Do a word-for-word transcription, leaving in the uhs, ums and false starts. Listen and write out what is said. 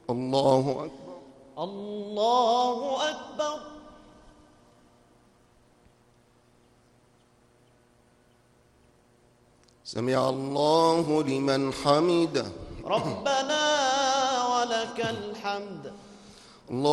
الله أكبر. الله أكبر. سمع الله لمن حمده. ربنا ولك الحمد.